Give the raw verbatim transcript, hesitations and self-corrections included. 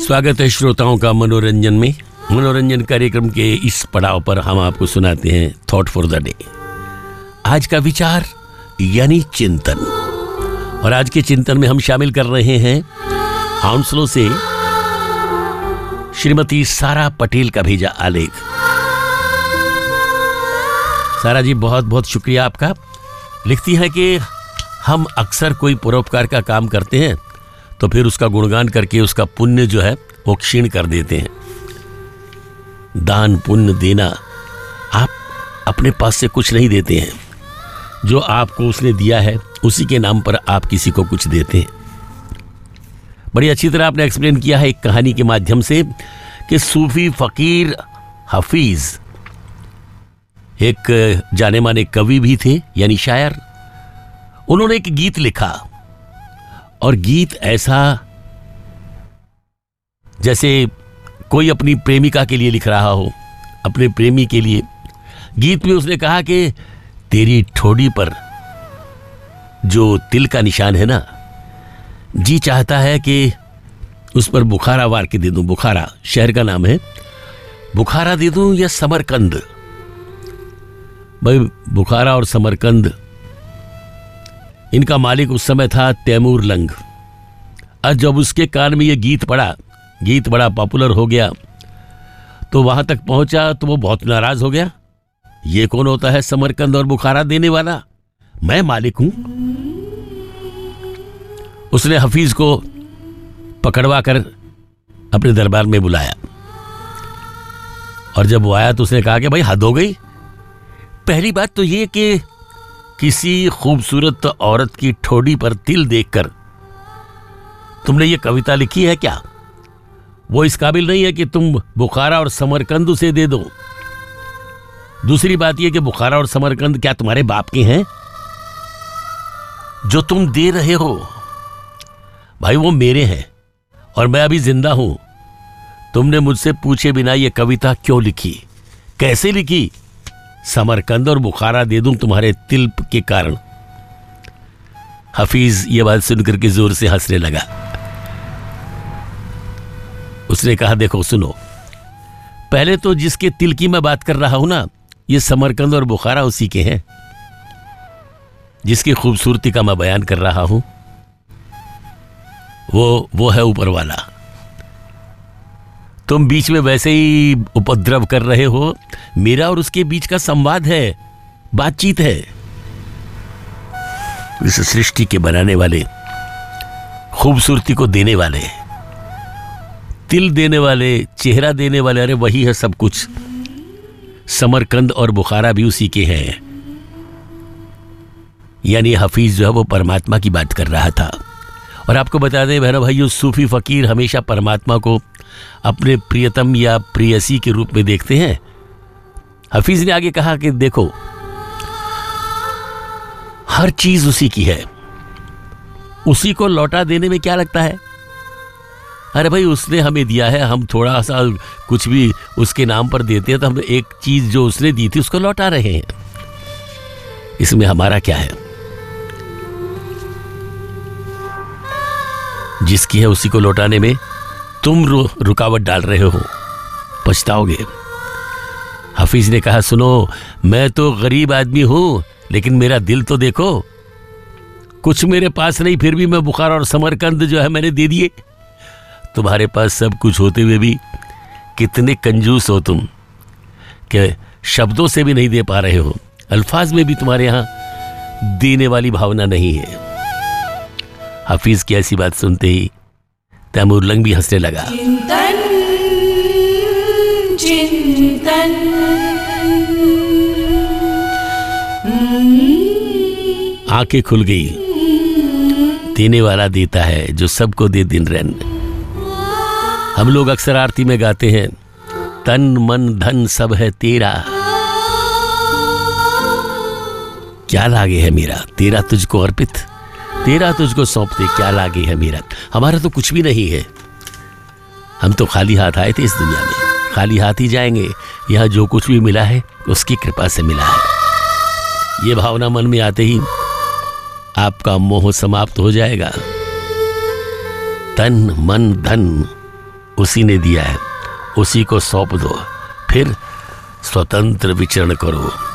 स्वागत है श्रोताओं का मनोरंजन में। मनोरंजन कार्यक्रम के इस पड़ाव पर हम आपको सुनाते हैं थॉट फॉर द डे। आज का विचार यानी चिंतन, और आज के चिंतन में हम शामिल कर रहे हैं हाउंसलो से श्रीमती सारा पटेल का भेजा आलेख। सारा जी, बहुत बहुत शुक्रिया आपका। लिखती हैं कि हम अक्सर कोई परोपकार का काम करते हैं तो फिर उसका गुणगान करके उसका पुण्य जो है वो क्षीण कर देते हैं। दान पुण्य देना, आप अपने पास से कुछ नहीं देते हैं, जो आपको उसने दिया है उसी के नाम पर आप किसी को कुछ देते हैं। बड़ी अच्छी तरह आपने एक्सप्लेन किया है एक कहानी के माध्यम से कि सूफी फकीर हफीज एक जाने माने कवि भी थे, यानी शायर। उन्होंने एक गीत लिखा, और गीत ऐसा जैसे कोई अपनी प्रेमिका के लिए लिख रहा हो, अपने प्रेमी के लिए। गीत में उसने कहा कि तेरी ठोड़ी पर जो तिल का निशान है ना, जी चाहता है कि उस पर बुखारा वार के दे दूं। बुखारा शहर का नाम है। बुखारा दे दूं या समरकंद? भाई, बुखारा और समरकंद, इनका मालिक उस समय था तैमूर लंग। आज जब उसके कान में ये गीत पड़ा, गीत बड़ा पॉपुलर हो गया, तो वहां तक पहुंचा तो वो बहुत नाराज हो गया। ये कौन होता है समरकंद और बुखारा देने वाला? मैं मालिक हूं। उसने हफीज को पकड़वा कर अपने दरबार में बुलाया, और जब वो आया तो उसने कहा कि भाई, हद हो गई। पहली बात तो ये कि किसी खूबसूरत औरत की ठोड़ी पर तिल देखकर तुमने ये कविता लिखी है क्या? वो इस काबिल नहीं है कि तुम बुखारा और समरकंद उसे दे दो। दूसरी बात यह कि बुखारा और समरकंद क्या तुम्हारे बाप के हैं? जो तुम दे रहे हो भाई, वो मेरे हैं, और मैं अभी जिंदा हूं। तुमने मुझसे पूछे बिना ये कविता क्यों लिखी, कैसे लिखी? समरकंद और बुखारा दे दूं तुम्हारे तिल के कारण। हफीज ये बात सुनकर के जोर से हंसने लगा। उसने कहा, देखो सुनो, पहले तो जिसके तिल की मैं बात कर रहा हूं ना, ये समरकंद और बुखारा उसी के हैं। जिसकी खूबसूरती का मैं बयान कर रहा हूं, वो वो है ऊपर वाला। तुम बीच में वैसे ही उपद्रव कर रहे हो। मेरा और उसके बीच का संवाद है, बातचीत है। इस सृष्टि के बनाने वाले, खूबसूरती को देने वाले, तिल देने वाले, चेहरा देने वाले, अरे वही है सब कुछ। समरकंद और बुखारा भी उसी के हैं। यानी हफीज जो है वो परमात्मा की बात कर रहा था। और आपको बता दें बहनों भाइयों, सूफी फकीर हमेशा परमात्मा को अपने प्रियतम या प्रियसी के रूप में देखते हैं। हफीज ने आगे कहा कि देखो, हर चीज उसी की है, उसी को लौटा देने में क्या लगता है? अरे भाई, उसने हमें दिया है, हम थोड़ा सा कुछ भी उसके नाम पर देते हैं तो हम एक चीज जो उसने दी थी उसको लौटा रहे हैं। इसमें हमारा क्या है? जिसकी है उसी को लौटाने में तुम रु, रुकावट डाल रहे हो, पछताओगे। हफीज ने कहा, सुनो, मैं तो गरीब आदमी हूं, लेकिन मेरा दिल तो देखो। कुछ मेरे पास नहीं, फिर भी मैं बुखारा और समरकंद जो है मैंने दे दिए। तुम्हारे पास सब कुछ होते हुए भी कितने कंजूस हो तुम, कि शब्दों से भी नहीं दे पा रहे हो, अल्फाज में भी तुम्हारे यहां देने वाली भावना नहीं है। हफीज की ऐसी बात सुनते ही तैमूर लंग भी हंसने लगा। चिंतन चिंतन आंखें खुल गई। देने वाला देता है, जो सबको दे दिन रैन। हम लोग अक्सर आरती में गाते हैं, तन मन धन सब है तेरा, क्या लागे है मेरा, तेरा तुझको अर्पित, तेरा तुझको सौंपते, क्या लागे है मेरा। हमारा तो कुछ भी नहीं है, हम तो खाली हाथ आए थे इस दुनिया में, खाली हाथ ही जाएंगे। यहाँ जो कुछ भी मिला है उसकी कृपा से मिला है। ये भावना मन में आते ही आपका मोह समाप्त हो जाएगा। तन मन धन उसी ने दिया है, उसी को सौंप दो, फिर स्वतंत्र विचरण करो।